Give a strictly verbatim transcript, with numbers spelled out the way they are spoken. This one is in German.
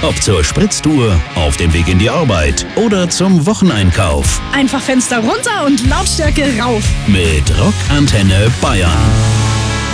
Ob zur Spritztour, auf dem Weg in die Arbeit oder zum Wocheneinkauf. Einfach Fenster runter und Lautstärke rauf. Mit Rockantenne Bayern.